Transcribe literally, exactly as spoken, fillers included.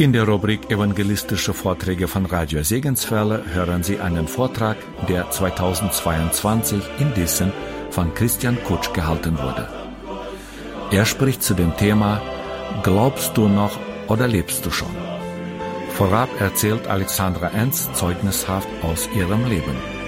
In der Rubrik Evangelistische Vorträge von Radio Segenswelle hören Sie einen Vortrag, der zweitausendzweiundzwanzig in Dissen von Christian Kutsch gehalten wurde. Er spricht zu dem Thema Glaubst du noch oder lebst du schon? Vorab erzählt Alexandra Enz zeugnishaft aus ihrem Leben.